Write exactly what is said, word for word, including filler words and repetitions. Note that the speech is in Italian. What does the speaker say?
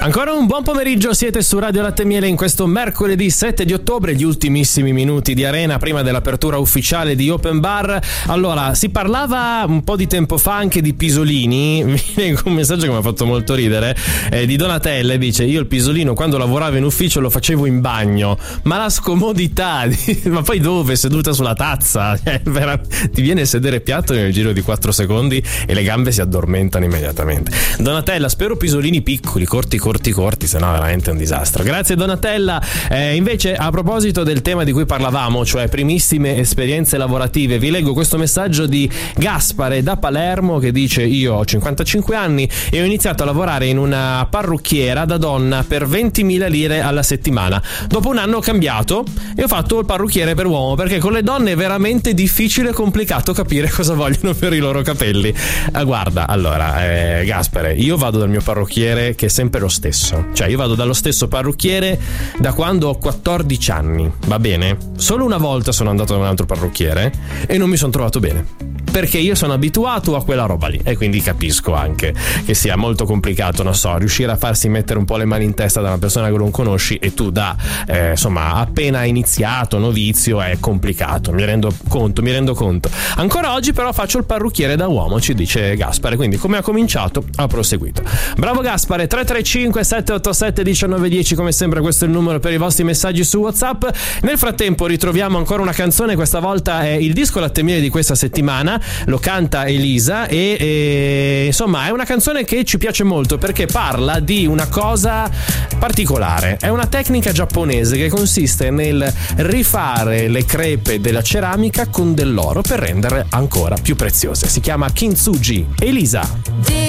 Ancora un buon pomeriggio, siete su Radio Latte e Miele in questo mercoledì sette di ottobre, gli ultimissimi minuti di Arena prima dell'apertura ufficiale di Open Bar. Allora, si parlava un po' di tempo fa anche di pisolini, mi leggo un messaggio che mi ha fatto molto ridere, eh, di Donatella, e dice: io il pisolino quando lavoravo in ufficio lo facevo in bagno, ma la scomodità, di... ma poi dove? Seduta sulla tazza, eh, vera... ti viene a sedere piatto nel giro di quattro secondi e le gambe si addormentano immediatamente. Donatella, spero pisolini piccoli, corti corti corti, se no veramente è un disastro. Grazie Donatella. Eh, invece, a proposito del tema di cui parlavamo, cioè primissime esperienze lavorative, vi leggo questo messaggio di Gaspare da Palermo che dice: io ho cinquantacinque anni e ho iniziato a lavorare in una parrucchiera da donna per ventimila lire alla settimana. Dopo un anno ho cambiato e ho fatto il parrucchiere per uomo, perché con le donne è veramente difficile e complicato capire cosa vogliono per i loro capelli. Ah, guarda, allora, eh, Gaspare, io vado dal mio parrucchiere che è sempre lo stesso, cioè io vado dallo stesso parrucchiere da quando ho quattordici anni, va bene? Solo una volta sono andato da un altro parrucchiere e non mi sono trovato bene, perché io sono abituato a quella roba lì e quindi capisco anche che sia molto complicato, non so, riuscire a farsi mettere un po' le mani in testa da una persona che non conosci e tu da eh, insomma appena iniziato novizio è complicato, mi rendo conto, mi rendo conto. Ancora oggi però faccio il parrucchiere da uomo, ci dice Gaspare, quindi come ha cominciato ha proseguito. Bravo Gaspare. Tre tre cinque sette otto sette uno nove uno zero, come sempre questo è il numero per i vostri messaggi su WhatsApp. Nel frattempo ritroviamo ancora una canzone, questa volta è il disco Latte e Miele di questa settimana, lo canta Elisa e, e insomma è una canzone che ci piace molto perché parla di una cosa particolare. È una tecnica giapponese che consiste nel rifare le crepe della ceramica con dell'oro per renderle ancora più preziose. Si chiama Kintsugi. Elisa.